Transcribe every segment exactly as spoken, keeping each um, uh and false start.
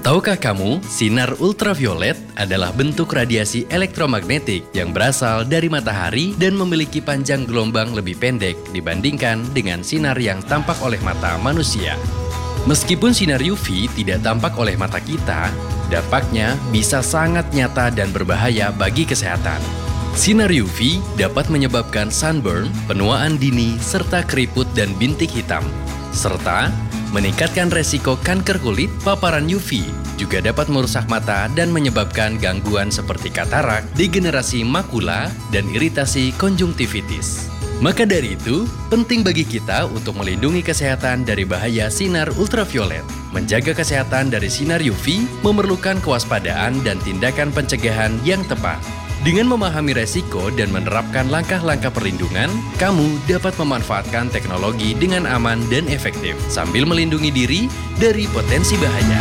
Tahukah kamu, sinar ultraviolet adalah bentuk radiasi elektromagnetik yang berasal dari matahari dan memiliki panjang gelombang lebih pendek dibandingkan dengan sinar yang tampak oleh mata manusia. Meskipun sinar U V tidak tampak oleh mata kita, dampaknya bisa sangat nyata dan berbahaya bagi kesehatan. Sinar U V dapat menyebabkan sunburn, penuaan dini, serta keriput dan bintik hitam, serta meningkatkan resiko kanker kulit. Paparan U V juga dapat merusak mata dan menyebabkan gangguan seperti katarak, degenerasi makula, dan iritasi konjungtivitis. Maka dari itu, penting bagi kita untuk melindungi kesehatan dari bahaya sinar ultraviolet. Menjaga kesehatan dari sinar U V memerlukan kewaspadaan dan tindakan pencegahan yang tepat. Dengan memahami resiko dan menerapkan langkah-langkah perlindungan, kamu dapat memanfaatkan teknologi dengan aman dan efektif, sambil melindungi diri dari potensi bahaya.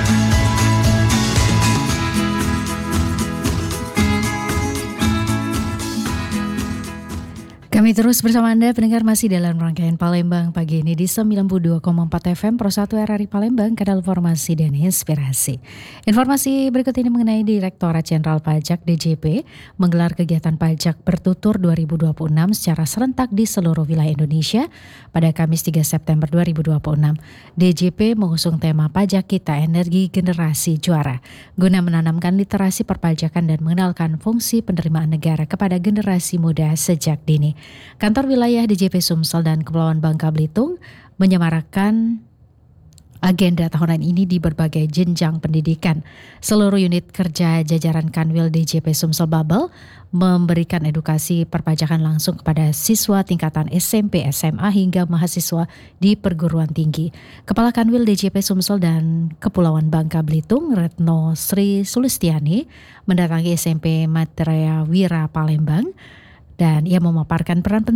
Kami terus bersama Anda, pendengar, masih dalam rangkaian Palembang pagi ini di sembilan puluh dua koma empat F M Pro satu R R I Palembang, kanal informasi dan inspirasi. Informasi berikut ini mengenai Direktorat Jenderal Pajak D J P menggelar kegiatan pajak bertutur dua ribu dua puluh enam secara serentak di seluruh wilayah Indonesia pada Kamis tiga September dua ribu dua puluh enam. D J P mengusung tema Pajak Kita Energi Generasi Juara guna menanamkan literasi perpajakan dan mengenalkan fungsi penerimaan negara kepada generasi muda sejak dini. Kantor wilayah D J P Sumsel dan Kepulauan Bangka Belitung menyemarakan agenda tahunan ini di berbagai jenjang pendidikan. Seluruh unit kerja jajaran Kanwil D J P Sumsel Babel memberikan edukasi perpajakan langsung kepada siswa tingkatan S M P, S M A hingga mahasiswa di perguruan tinggi. Kepala Kanwil D J P Sumsel dan Kepulauan Bangka Belitung, Retno Sri Sulistiani, mendatangi S M P Maitreya Wira Palembang dan ia memaparkan peran penting